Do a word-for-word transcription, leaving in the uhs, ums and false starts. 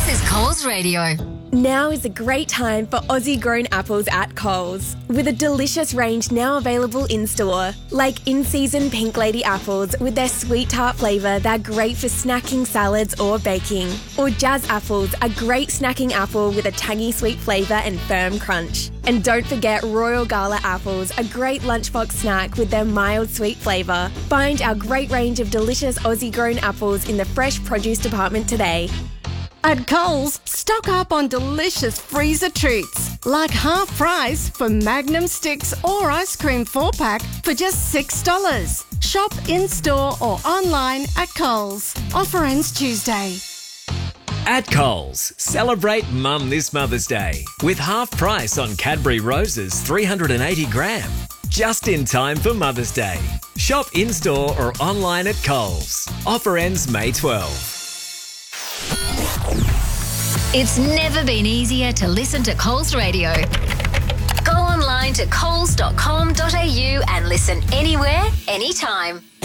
is Coles Radio. Now is a great time for Aussie-grown apples at Coles, with a delicious range now available in-store, like in-season Pink Lady apples with their sweet tart flavour that are great for snacking, salads or baking. Or Jazz apples, a great snacking apple with a tangy sweet flavour and firm crunch. And don't forget Royal Gala apples, a great lunchbox snack with their mild sweet flavour. Find our great range of delicious Aussie-grown apples in the fresh produce department today. At Coles, stock up on delicious freezer treats, like half price for Magnum sticks or ice cream four-pack for just six dollars. Shop in-store or online at Coles. Offer ends Tuesday. At Coles, celebrate Mum this Mother's Day with half price on Cadbury Roses three hundred eighty gram. Just in time for Mother's Day. Shop in-store or online at Coles. Offer ends May twelfth. It's never been easier to listen to Coles Radio. Go online to coles dot com dot a u and listen anywhere, anytime.